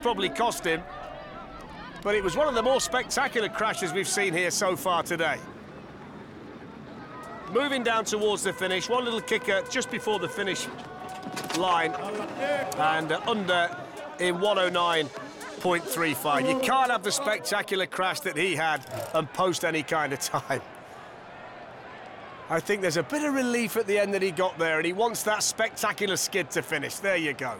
Probably cost him, but it was one of the more spectacular crashes we've seen here so far today. Moving down towards the finish, one little kicker just before the finish line, and under in 109.35. You can't have the spectacular crash that he had and post any kind of time. I think there's a bit of relief at the end that he got there, and he wants that spectacular skid to finish. There you go.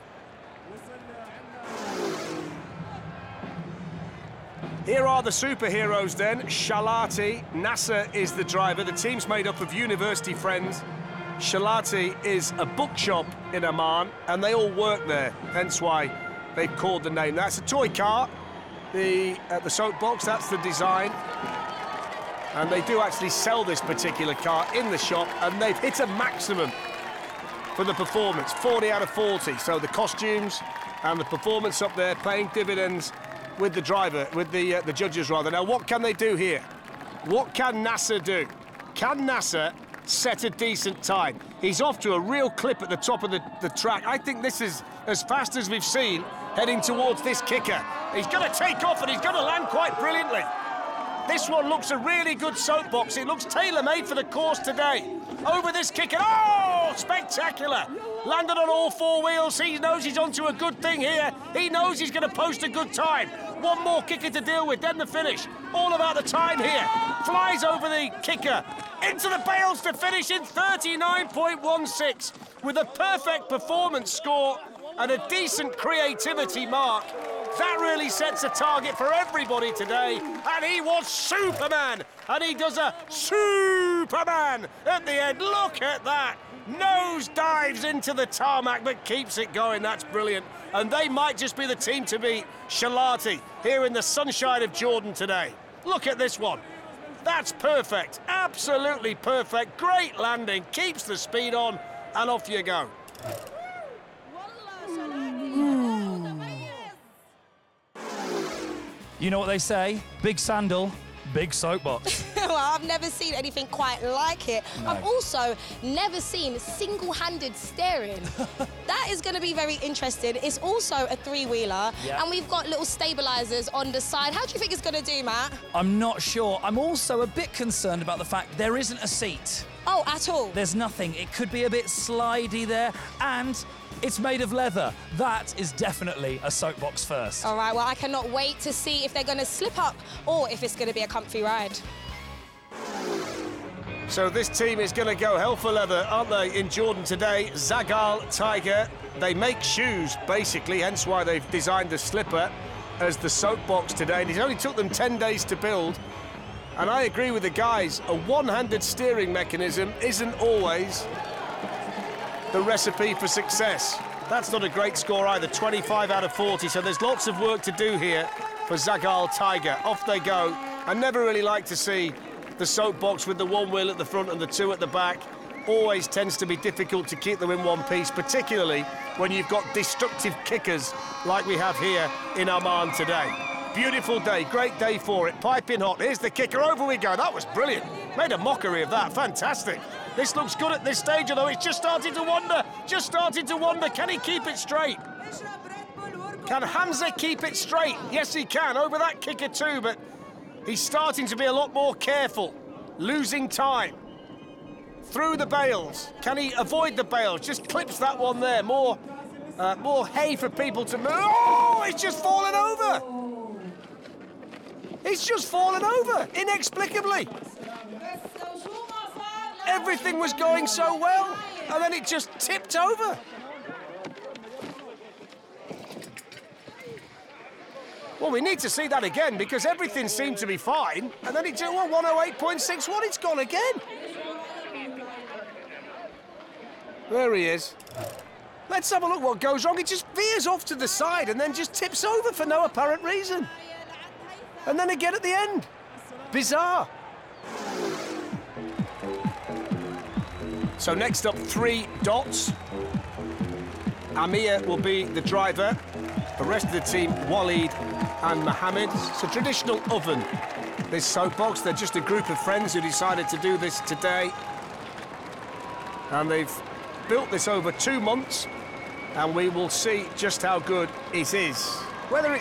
Here are the superheroes then. Shalati, Nasser is the driver. The team's made up of university friends. Shalati is a bookshop in Amman, and they all work there, hence why they've called the name. That's a toy car, the soapbox, that's the design. And they do actually sell this particular car in the shop, and they've hit a maximum for the performance, 40 out of 40. So the costumes and the performance up there paying dividends with the driver, with the judges rather. Now, what can they do here? What can Nasser do? Can Nasser set a decent time? He's off to a real clip at the top of the track. I think this is as fast as we've seen heading towards this kicker. He's going to take off, and he's going to land quite brilliantly. This one looks a really good soapbox. It looks tailor-made for the course today. Over this kicker. Oh, spectacular. Landed on all four wheels. He knows he's onto a good thing here. He knows he's going to post a good time. One more kicker to deal with, then the finish. All about the time here. Flies over the kicker. Into the bales to finish in 39.16 with a perfect performance score and a decent creativity mark. That really sets a target for everybody today, and he was Superman, and he does a Superman at the end. Look at that. Nose dives into the tarmac, but keeps it going. That's brilliant. And they might just be the team to beat. Shalati here in the sunshine of Jordan today. Look at this one. That's perfect. Absolutely perfect. Great landing. Keeps the speed on, and off you go. You know what they say? Big sandal, big soapbox. Well, I've never seen anything quite like it. No. I've also never seen single-handed steering. That is going to be very interesting. It's also a three-wheeler, and we've got little stabilisers on the side. How do you think it's going to do, Matt? I'm not sure. I'm also a bit concerned about the fact there isn't a seat. Oh, at all? There's nothing. It could be a bit slidey there, and it's made of leather. That is definitely a soapbox first. All right, well, I cannot wait to see if they're going to slip up or if it's going to be a comfy ride. So this team is going to go hell for leather, aren't they, in Jordan today? Zaghal Tiger. They make shoes, basically, hence why they've designed the slipper as the soapbox today. And it only took them 10 days to build. And I agree with the guys, a one-handed steering mechanism isn't always the recipe for success. That's not a great score either, 25 out of 40, so there's lots of work to do here for Zaghal Tiger. Off they go. I never really like to see the soapbox with the one wheel at the front and the two at the back. Always tends to be difficult to keep them in one piece, particularly when you've got destructive kickers like we have here in Amman today. Beautiful day, great day for it, piping hot. Here's the kicker, over we go. That was brilliant. Made a mockery of that, fantastic. This looks good at this stage, although it's just starting to wander. Can he keep it straight? Can Hamza keep it straight? Yes, he can, over that kicker too, but he's starting to be a lot more careful. Losing time. Through the bales. Can he avoid the bales? Just clips that one there. More hay for people to move. Oh, it's just fallen over. It's just fallen over, inexplicably. Everything was going so well, and then it just tipped over. Well, we need to see that again, because everything seemed to be fine, and then it just, well, 108.61, it's gone again. There he is. Let's have a look what goes wrong. It just veers off to the side and then just tips over for no apparent reason. And then again at the end. Bizarre. So next up, 3 dots. Amir will be the driver. The rest of the team, Walid and Mohammed. It's a traditional oven, this soapbox. They're just a group of friends who decided to do this today. And they've built this over 2 months, and we will see just how good it is. Whether